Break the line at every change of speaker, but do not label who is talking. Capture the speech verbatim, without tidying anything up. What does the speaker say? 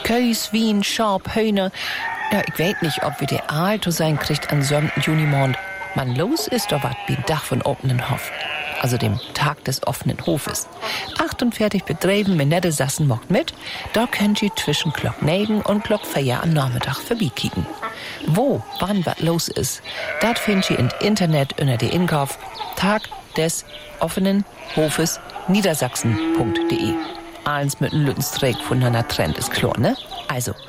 Käs, Wien, Schorb, Höhne. Ja, ich weiß nicht, ob wir der Aal zu sein kriegt an siebten Junimond. Man los ist doch wat wie ein Dach von offenen Hof. Also dem Tag des offenen Hofes. achtundvierzig Betrieben mit nette Sassen mockt mit. Da könnt ihr zwischen Glock negen und Glock vier am Nachmittag vorbeikicken. Wo, wann wat los ist, dat findet ihr im Internet unter der Inkauf Tag des offenen Hofes Niedersachsen punkt de. Eins mit einem Lüttenstreck von einer Trend ist klar, ne? Also,